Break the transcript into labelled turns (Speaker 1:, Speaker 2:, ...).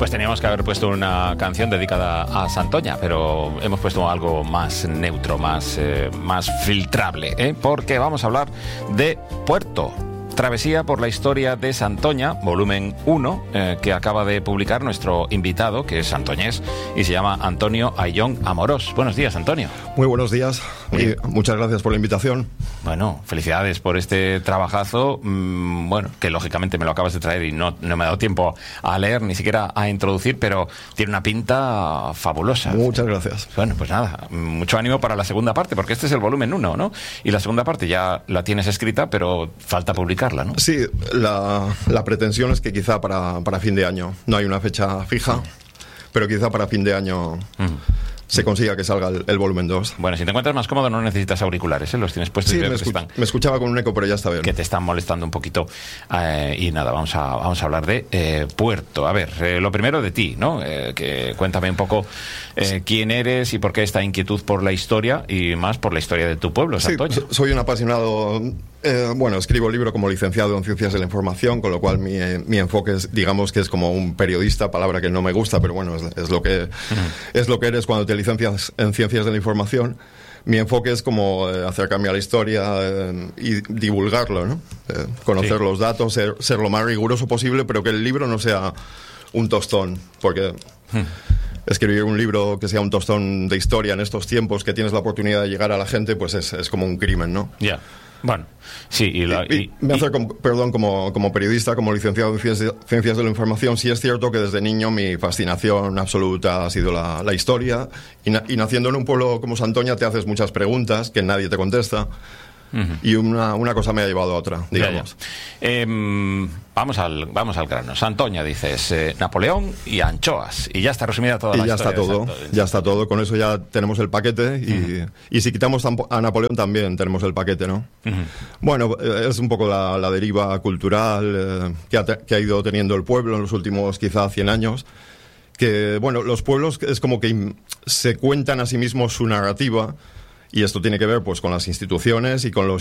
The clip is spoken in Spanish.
Speaker 1: Pues teníamos que haber puesto una canción dedicada a Santoña, pero hemos puesto algo más neutro, más filtrable, porque vamos a hablar de Puerto. Travesía por la historia de Santoña, volumen 1, que acaba de publicar nuestro invitado, que es santoñés, y se llama Antonio Ayllón Amorós. Buenos días, Antonio.
Speaker 2: Muy buenos días y muchas gracias por la invitación.
Speaker 1: Bueno, felicidades por este trabajazo, que lógicamente me lo acabas de traer y no me ha dado tiempo a leer, ni siquiera a introducir, pero tiene una pinta fabulosa.
Speaker 2: Muchas gracias.
Speaker 1: Bueno, pues nada, mucho ánimo para la segunda parte, porque este es el volumen 1, ¿no? Y la segunda parte ya la tienes escrita, pero falta publicarla, ¿no?
Speaker 2: Sí, la pretensión es que quizá para fin de año, no hay una fecha fija, pero quizá para fin de año se consiga que salga el volumen 2.
Speaker 1: Bueno, si te encuentras más cómodo no necesitas auriculares, los tienes puestos.
Speaker 2: Sí, me escuchaba con un eco, pero ya está bien.
Speaker 1: Que te están molestando un poquito. Y nada, vamos a hablar de Puerto. A ver, lo primero de ti, ¿no? Que cuéntame un poco quién eres y por qué esta inquietud por la historia y más por la historia de tu pueblo, Santoña.
Speaker 2: Sí, soy un apasionado. Escribo libro como licenciado en Ciencias de la Información, con lo cual mi enfoque es, digamos que es como un periodista, palabra que no me gusta, pero bueno, es lo que eres cuando te licencias en Ciencias de la Información. Mi enfoque es como acercarme a la historia y divulgarlo, ¿no? Conocer los datos, ser lo más riguroso posible, pero que el libro no sea un tostón, porque escribir un libro que sea un tostón de historia en estos tiempos que tienes la oportunidad de llegar a la gente, pues es como un crimen, ¿no?
Speaker 1: Ya. Bueno, sí,
Speaker 2: me acerco, como periodista, como licenciado en Ciencias de la Información. Sí es cierto que desde niño mi fascinación absoluta ha sido la historia, y naciendo en un pueblo como Santoña te haces muchas preguntas que nadie te contesta. Y una cosa me ha llevado a otra, digamos.
Speaker 1: Vamos al grano. Santoña, dices, Napoleón y anchoas. Y ya está resumida toda la historia.
Speaker 2: Ya está todo. Con eso ya tenemos el paquete. Y si quitamos a Napoleón también tenemos el paquete, ¿no? Bueno, es un poco la deriva cultural que ha ido teniendo el pueblo en los últimos quizá 100 años. Que, bueno, los pueblos es como que se cuentan a sí mismos su narrativa. Y esto tiene que ver pues con las instituciones y con los